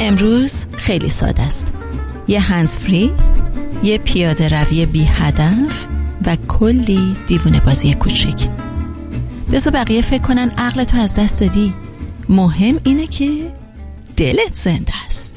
امروز خیلی ساده است. یه هندز فری، یه پیاده روی بی هدف و کلی دیوونه بازی کوچیک. بذار بقیه فکر کنن عقلتو از دست دادی. مهم اینه که دلت زنده است.